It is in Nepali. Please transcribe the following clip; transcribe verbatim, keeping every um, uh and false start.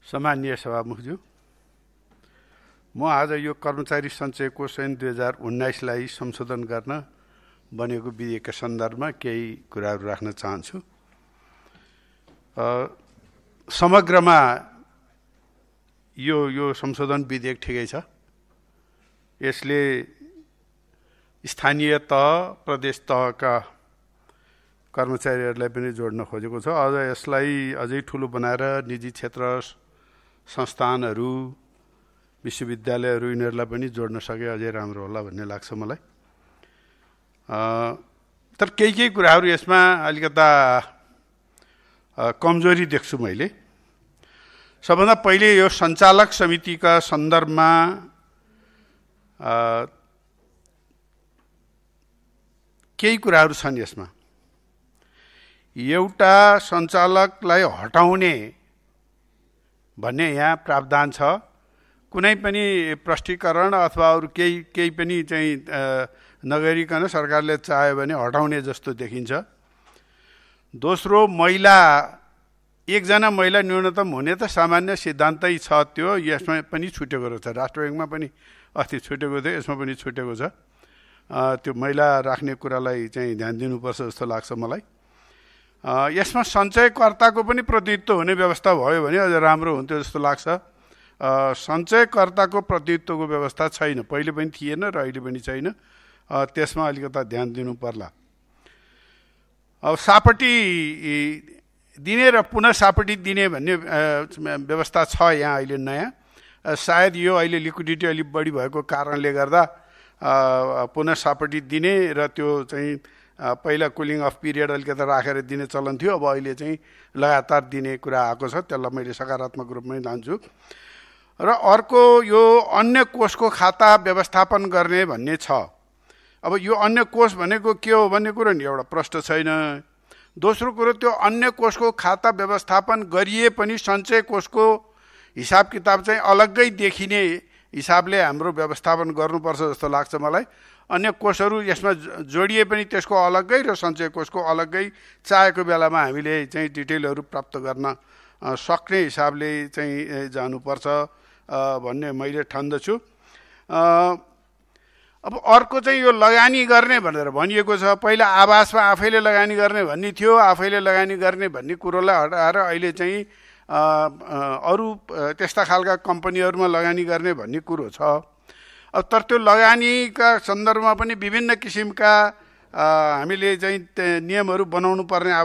सम्माननीय सभामुखज्यू, म आज यो कर्मचारी सञ्चय कोष ऐन दुई हजार उन्नाइसलाई संशोधन गर्न बनेको विधेयकका सन्दर्भमा केही कुराहरू राख्न चाहन्छु। समग्रमा यो यो संशोधन विधेयक ठिकै छ। यसले स्थानीय तह, प्रदेश तहका कर्मचारीहरूलाई पनि जोड्न खोजेको छ। अझ यसलाई अझै ठुलो बनाएर निजी क्षेत्र, संस्थानहरू, विश्वविद्यालयहरू यिनीहरूलाई पनि जोड्न सके अझै राम्रो होला भन्ने लाग्छ मलाई। तर केही केही कुराहरू यसमा अलिकता कमजोरी देख्छु मैले। सबभन्दा पहिले यो सञ्चालक समितिका सन्दर्भमा केही कुराहरू छन् यसमा। एउटा सञ्चालकलाई हटाउने भन्ने यहाँ प्रावधान छ। कुनै पनि प्रष्टीकरण अथवा अरू केही केही पनि चाहिँ नगरिकन सरकारले चाह्यो भने हटाउने जस्तो देखिन्छ। दोस्रो, महिला एकजना महिला न्यूनतम हुने त सामान्य सिद्धान्तै छ, त्यो यसमा पनि छुटेको रहेछ। राष्ट्र ब्याङ्कमा पनि अस्ति छुटेको थियो, यसमा पनि छुटेको छ। त्यो महिला राख्ने कुरालाई चाहिँ ध्यान दिनुपर्छ जस्तो लाग्छ मलाई। यसमा सञ्चयकर्ताको पनि प्रतिनिधित्व हुने व्यवस्था भयो भने अझ राम्रो हुन्थ्यो जस्तो लाग्छ। सञ्चयकर्ताको प्रतिनिधित्वको व्यवस्था छैन, पहिले पनि थिएन र अहिले पनि छैन। त्यसमा अलिकता ध्यान दिनु पर्ला। अब सापटी दिने र पुनः सापटी दिने भन्ने व्यवस्था छ यहाँ अहिले नयाँ। सायद यो अहिले लिक्विडिटी अलिक बढी भएको कारणले गर्दा पुनः सापटी दिने र त्यो चाहिँ पहिला कुलिङ अफ पिरियड अलिकति राखेर दिने चलन थियो, अब अहिले चाहिँ लगातार दिने कुरा आएको छ। त्यसलाई मैले सकारात्मक रूपमै लान्छु। र अर्को, यो अन्य कोषको खाता व्यवस्थापन गर्ने भन्ने छ। अब यो अन्य कोष भनेको के हो भन्ने कुरो नि एउटा प्रश्न छैन। दोस्रो कुरो, त्यो अन्य कोषको खाता व्यवस्थापन गरिए पनि सञ्चय कोषको हिसाब किताब चाहिँ अलग्गै देखिने हिसाबले हाम्रो व्यवस्थापन गर्नुपर्छ जस्तो लाग्छ मलाई। अन्य कोषहरू यसमा जोडिए पनि त्यसको अलग्गै र सञ्चय कोषको अलग्गै चाहेको बेलामा हामीले चाहिँ डिटेलहरू प्राप्त गर्न सक्ने हिसाबले चाहिँ जानुपर्छ भन्ने मैले ठान्दछु। अब अर्को चाहिँ यो लगानी गर्ने भनेर भनिएको छ। पहिला आवासमा आफैले लगानी गर्ने भन्ने थियो, आफैले लगानी गर्ने भन्ने कुरोलाई हटाएर अहिले चाहिँ अरू त्यस्ता खालका कम्पनीहरूमा लगानी गर्ने भन्ने कुरो छ। अब तर त्यो लगानीका सन्दर्भमा पनि विभिन्न किसिमका हामीले चाहिँ नियमहरू बनाउनु पर्ने